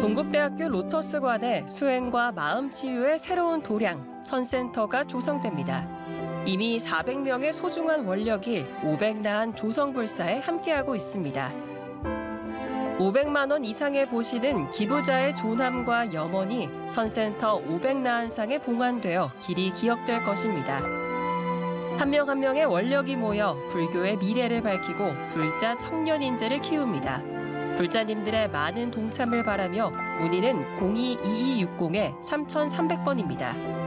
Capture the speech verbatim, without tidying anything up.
동국대학교 로터스관에 수행과 마음치유의 새로운 도량, 선센터가 조성됩니다. 이미 사백 명의 소중한 원력이 오백 나한 조성불사에 함께하고 있습니다. 오백만 원 이상의 보시는 기부자의 존함과 염원이 선센터 오백 나한상에 봉안되어 길이 기억될 것입니다. 한 명 한 명의 원력이 모여 불교의 미래를 밝히고 불자 청년 인재를 키웁니다. 불자님들의 많은 동참을 바라며 문의는 공이 이이육공 삼삼공 번입니다.